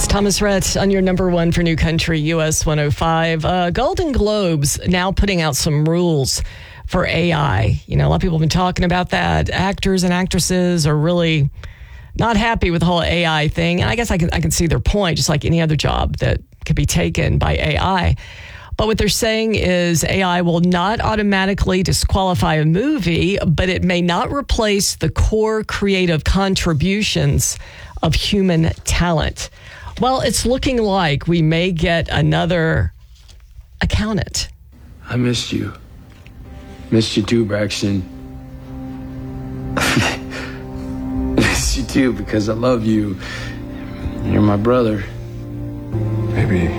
Thomas Rhett on your number one for New Country, US 105. Golden Globes now putting out some rules for AI. You know, a lot of people have been talking about that. Actors and actresses are really not happy with the whole AI thing. And I guess I can see their point, just like any other job that could be taken by AI. But what they're saying is AI will not automatically disqualify a movie, but it may not replace the core creative contributions of human talent. Well, it's looking like we may get another accountant. I missed you. Missed you too, Braxton. Missed you too because I love you. You're my brother. Maybe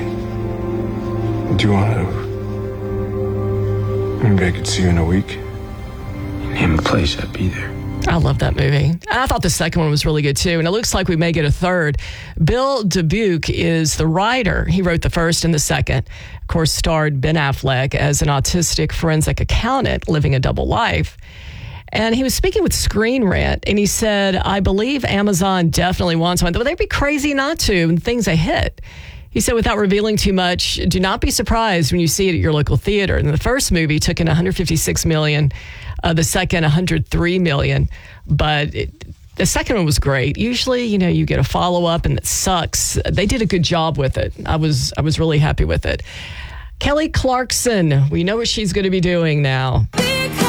I could see you in a week. Name a place, I'd be there. I love that movie. I thought the second one was really good too, and it looks like we may get a third. Bill Dubuque is the writer. He wrote the first and the second. Of course, starred Ben Affleck as an autistic forensic accountant living a double life. And he was speaking with Screen Rant, and he said, I believe Amazon definitely wants one, but they'd be crazy not to, and things a hit. He said, without revealing too much, do not be surprised when you see it at your local theater. And the first movie took in $156 million, the second $103 million. But the second one was great. Usually, you know, you get a follow-up and it sucks. They did a good job with it. I was really happy with it. Kelly Clarkson, we know what she's going to be doing now.